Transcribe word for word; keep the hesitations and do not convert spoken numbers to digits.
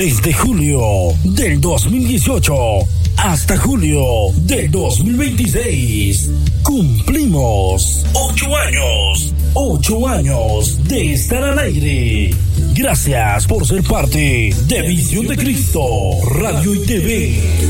Desde julio del dos mil dieciocho hasta julio del dos mil veintiséis, cumplimos ocho años, ocho años de estar al aire. Gracias por ser parte de Visión de Cristo, Radio y T V.